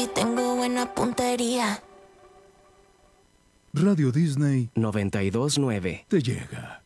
y tengo buena puntería. Radio Disney 92.9. te llega.